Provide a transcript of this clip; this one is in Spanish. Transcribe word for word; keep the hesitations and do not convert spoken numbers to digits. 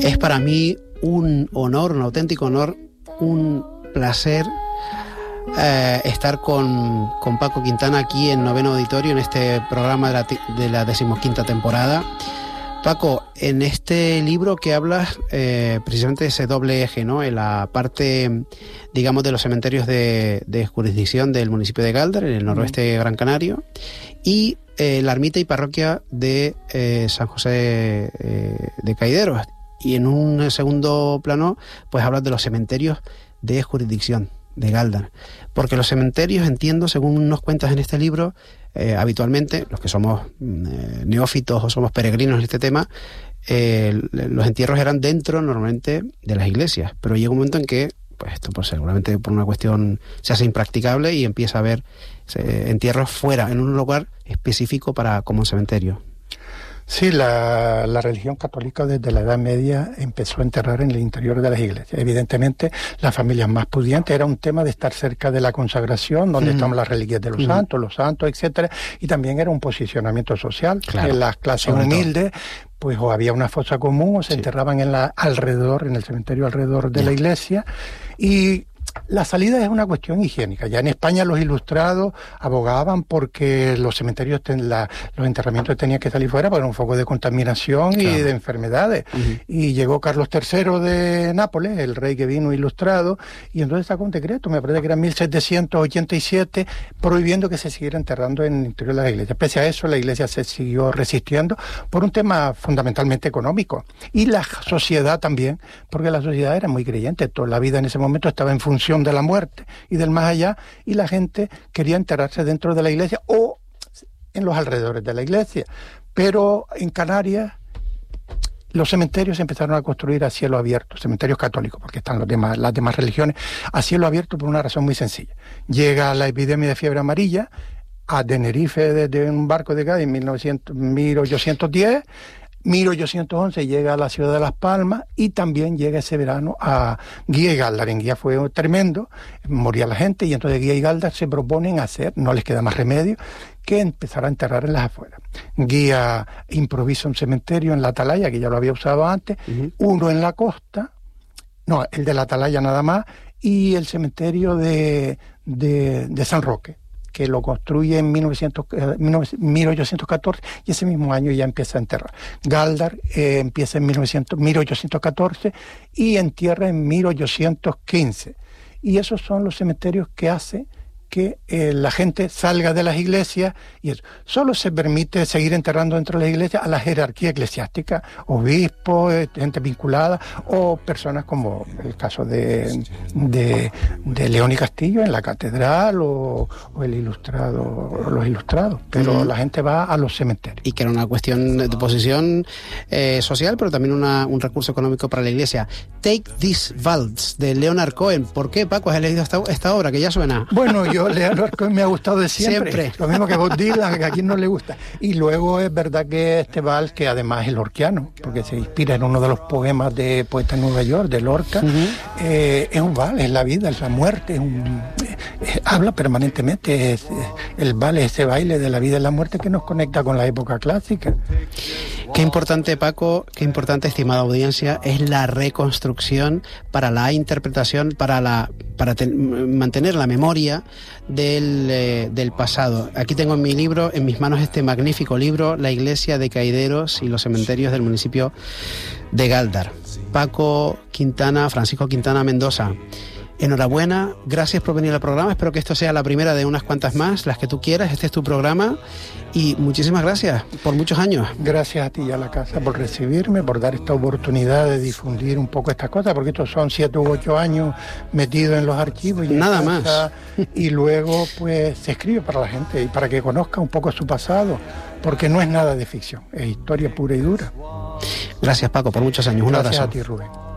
Es para mí un honor, un auténtico honor, un placer eh, estar con, con Paco Quintana aquí en Noveno Auditorio, en este programa de la, de la decimoquinta temporada. Paco, en este libro que hablas eh, precisamente de ese doble eje, ¿no? En la parte, digamos, de los cementerios de, de jurisdicción del municipio de Galdar, en el noroeste de Gran Canario, y eh, la ermita y parroquia de eh, San José eh, de Caideros. Y en un segundo plano, pues hablas de los cementerios de jurisdicción de Galdar. Porque los cementerios, entiendo, según nos cuentas en este libro, eh, habitualmente, los que somos eh, neófitos o somos peregrinos en este tema, eh, los entierros eran dentro, normalmente, de las iglesias. Pero llega un momento en que, pues esto pues seguramente por una cuestión se hace impracticable y empieza a haber eh, entierros fuera, en un lugar específico para como un cementerio. Sí, la, la religión católica desde la Edad Media empezó a enterrar en el interior de las iglesias. Evidentemente, las familias más pudientes era un tema de estar cerca de la consagración, donde mm. están las reliquias de los mm. santos, los santos, etcétera, y también era un posicionamiento social. Claro. En las clases Sobre humildes, todo. pues o había una fosa común o se sí. enterraban en la alrededor, en el cementerio alrededor de yeah. la iglesia, y la salida es una cuestión higiénica. Ya en España los ilustrados abogaban porque los cementerios, ten, la, los enterramientos tenían que salir fuera porque era un foco de contaminación claro. y de enfermedades. Uh-huh. Y llegó Carlos tercero de Nápoles, el rey que vino ilustrado, y entonces sacó un decreto, me parece que era mil setecientos ochenta y siete, prohibiendo que se siguiera enterrando en el interior de las iglesias. Pese a eso, la iglesia se siguió resistiendo por un tema fundamentalmente económico. Y la sociedad también, porque la sociedad era muy creyente. Toda la vida en ese momento estaba en función de la muerte y del más allá, y la gente quería enterrarse dentro de la iglesia o en los alrededores de la iglesia. Pero en Canarias los cementerios se empezaron a construir a cielo abierto, cementerios católicos, porque están los demás, las demás religiones, a cielo abierto por una razón muy sencilla. Llega la epidemia de fiebre amarilla a Tenerife desde un barco de Cádiz en mil ochocientos diez, mil ochocientos once llega a la ciudad de Las Palmas y también llega ese verano a Guía y Galdar. En Guía fue tremendo, moría la gente y entonces Guía y Galdar se proponen hacer, no les queda más remedio, que empezar a enterrar en las afueras. Guía improvisa un cementerio en la Atalaya, que ya lo había usado antes, uh-huh. uno en la costa, no, el de la Atalaya nada más, y el cementerio de, de, de San Roque, que lo construye en mil ochocientos catorce y ese mismo año ya empieza a enterrar. Galdar eh, empieza en mil ochocientos catorce y entierra en mil ochocientos quince. Y esos son los cementerios que hace que eh, la gente salga de las iglesias y eso. Solo se permite seguir enterrando dentro de las iglesias a la jerarquía eclesiástica, obispos, eh, gente vinculada o personas como el caso de, de, de León y Castillo en la catedral o, o el ilustrado, o los ilustrados, pero uh-huh. la gente va a los cementerios. Y que era una cuestión de posición eh, social, pero también una, un recurso económico para la iglesia. Take This Waltz, de Leonard Cohen. ¿Por qué, Paco, has leído esta, esta obra que ya suena? Bueno, yo Leonard Cohen me ha gustado de siempre. siempre. Lo mismo que Bob Dylan, que a quien no le gusta. Y luego es verdad que este vals, que además es lorquiano, porque se inspira en uno de los poemas de Poeta en Nueva York, de Lorca, uh-huh. eh, es un vals, es la vida, es la muerte, es un, es, habla permanentemente, es, es, el vals es ese baile de la vida y la muerte que nos conecta con la época clásica. Qué importante, Paco, qué importante, estimada audiencia, es la reconstrucción para la interpretación, para la para ten, mantener la memoria del, eh, del pasado. Aquí tengo en mi libro, en mis manos, este magnífico libro, La iglesia de Caideros y los cementerios del municipio de Galdar. Paco Quintana, Francisco Quintana Mendoza, enhorabuena, gracias por venir al programa, espero que esto sea la primera de unas cuantas más, las que tú quieras, este es tu programa, y muchísimas gracias por muchos años. Gracias a ti y a la casa por recibirme, por dar esta oportunidad de difundir un poco estas cosas, porque estos son siete u ocho años metidos en los archivos. Y nada más. Y luego pues se escribe para la gente y para que conozca un poco su pasado, porque no es nada de ficción, es historia pura y dura. Gracias, Paco, por muchos años. Un Gracias abrazo. A ti, Rubén.